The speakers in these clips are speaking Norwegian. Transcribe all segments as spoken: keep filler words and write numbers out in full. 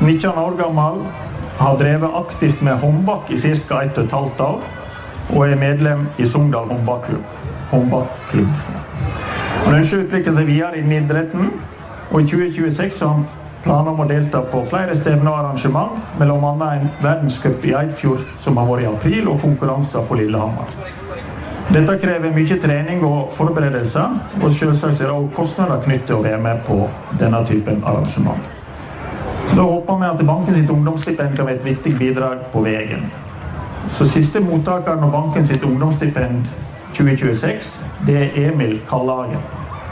nitton år gammel, har drevet aktivt med håndbak i cirka ett og et halvt år, og er medlem i Sogndal håndbakklubb. håndbakklubb. Han ønsker å utvikle seg videre innen idretten, og i tjue tjueseks har han planer om å delta på flere stevner og arrangement, mellom annet en verdenscup i Eidfjord som har vært i april, og konkurranser på Lillehammer. Dette krever mye trening og forberedelser, og selvsagt er det også kostnader knyttet til å være med på denne typen arrangement. Da håper vi at banken sitt ungdomsstipend kan være et viktig bidrag på veien. Så siste mottakeren av banken sitt ungdomsstipend tjue tjueseks, det er Emil Kallagen.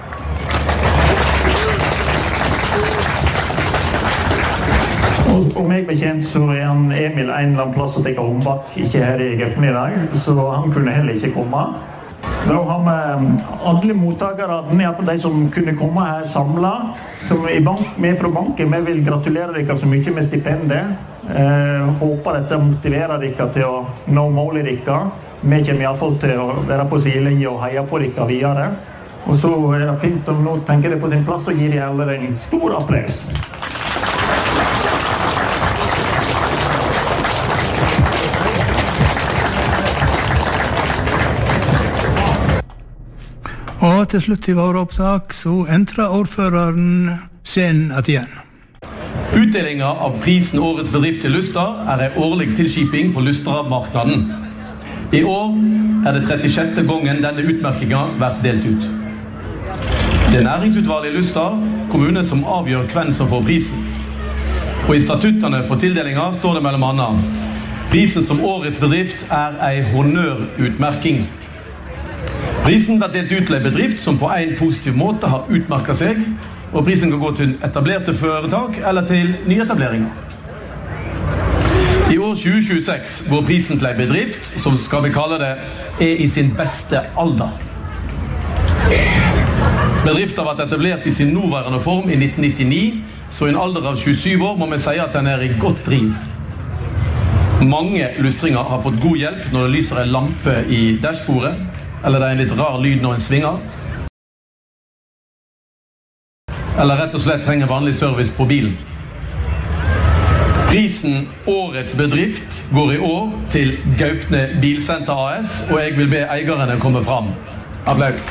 Og meg bekjent så er han Emil en eller annen plass å tenke håndbak, ikke her i Gaupne i dag, så han kunne heller ikke komme. Da har vi alle mottakere, i hvert fall de som kunne komme her samlet, som er med fra banken. Vi vil gratulere dere så mye med stipendet. Eh, håper dette motiverer dere til å nå målet dere. Vi kommer i hvert fall til å være på sidelinje og heie på dere videre. Og så er det fint om nå tenker det på sin plass og gir de alle en stor applaus. Og til slutt i vår opptak så entrer ordføreren scenen at igjen. Utdelingen av prisen Årets bedrift til Luster er en årlig tilskiping på Lustermarknaden. I år er det trettisjette gangen denne utmerkingen vært delt ut. Det er næringsutvalget i Luster kommune som avgjør hvem som får prisen. Og i statuttene for tildelingen står det mellom annet: prisen som Årets bedrift er en honnørutmerking. Prisen blir delt ut til en bedrift som på en positiv måte har utmerket seg, og prisen kan gå til etablerte foretak eller til nyetableringer. I år tjue tjueseks går prisen til en bedrift som, skal vi kalle det, er i sin beste alder. Bedriften har vært etablert i sin nåværende form i nitten nittini, så i en alder av tjuesyv år må vi si at den er i godt driv. Mange lustringer har fått god hjelp når det lyser en lampe i dashbordet, eller det er en litt rar lyd når en svinger, eller rett og slett trenger vanlig service på bilen. Prisen Årets bedrift går i år til Gaupne Bilsenter A S, og jeg vil be eierne komme fram. Applaus.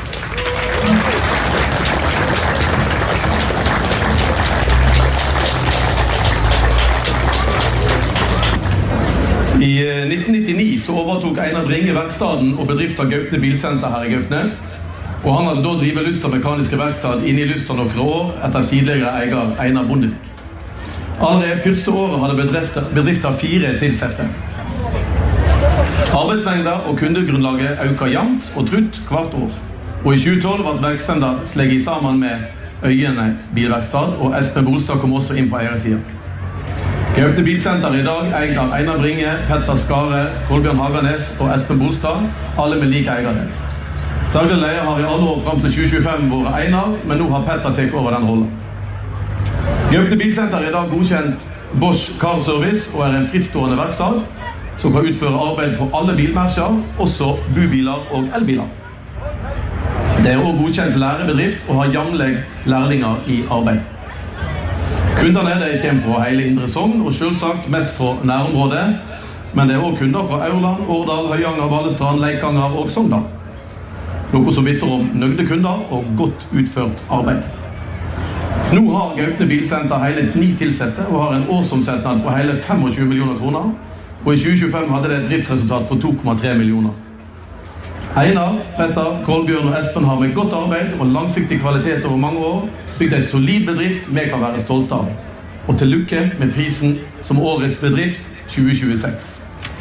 I nitten nittini så overtok Einar Bringe verkstaden og bedriften Gaupne Bilsenter her i Gaupne, og han hadde da drivet Luster mekaniske verkstad inne i Luster noen år etter tidligere eier Einar Bondevik. Allerede første året hadde bedrifter, bedrifter fire tilsette. Arbeidsmengder og kundegrunnlaget øker jevnt og trutt hvert år, og i tjue tolv var verksteder slegget sammen med Øyene Bilverkstad, og Espen Bolstad kom også inn på eiersiden. Gaupne Bilsenter i dag eier av Einar Bringe, Petter Skare, Kolbjørn Haganes og Espen Bolstad, alle med like eiere. Daglig leder har i alle år frem til tjue tjuefem vært Einar, men nå har Petter tatt over den rollen. Gaupne Bilsenter er i dag godkjent Bosch Car Service og er en frittstående verkstad som kan utføre arbeid på alle bilmerker, også bubiler og elbiler. Det er også godkjent lærebedrift og har jevnlig lærlinger i arbeid. Kunderne er det kommer fra hele Indre Sogn, og selvsagt mest fra nærområdet, men det er også kunder fra Aurland, Årdal, Høyanger, Balestrand, Leikanger og Sogndal. Noe som vitner om nøgde kunder og godt utført arbeid. Nå har Gaupne Bilsenter hele ni tilsette og har en årsomsetning på hele tjuefem millioner kroner, og i tjue tjuefem hadde det et driftsresultat på to komma tre millioner. Einar, Petter, Kolbjørn og Espen har med godt arbeid og langsiktig kvalitet over mange år bygd en solid bedrift vi kan være stolte av. Og til lykke med prisen som Årets bedrift tjue tjueseks.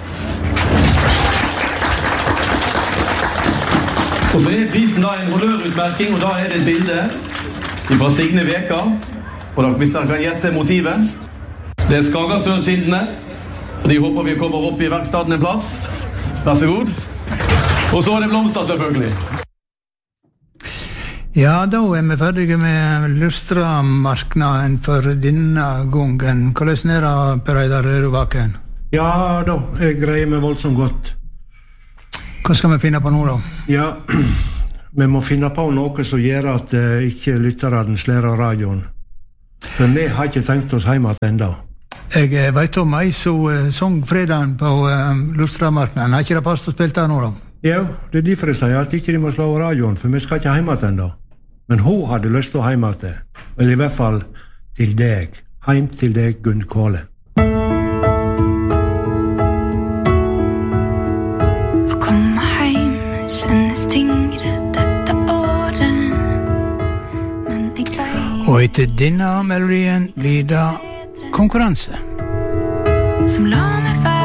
Og så er prisen da en honnørutmerking, og da er det et bilde fra Signe Veka, og da, hvis dere kan gjette motivet, det er Skagastølstintene, og de håper vi kommer opp i verkstaden en plass. Vær så god. Og så er det blomster selvfølgelig. Ja, da er vi ferdige med Lustramarknaden for denne gangen. Hvordan er det, Per Eidar Røvaken? Ja da, jeg greier meg voldsomt godt. Hva skal vi finne på nå da? Ja, vi må finne på noe som gjør at uh, ikke lytterne slår radioen. Men vi har ikke tenkt oss hjemme til enda. Jeg vet om ei som sang fredagen på uh, Lustramarknaden. Har ikke det passet å spille der nå, da? Ja, det er derfor jeg sier at ikke de må slå av radioen, for vi skal ikke hjemme til enda. Men hun hadde lyst til å hjemme til. Eller i hvert fall til deg. Heim til deg, Gunn Kvale. Å komme heim kjennes tyngre dette året. Men jeg vet Og etter denne melodien blir det konkurranse. som la meg være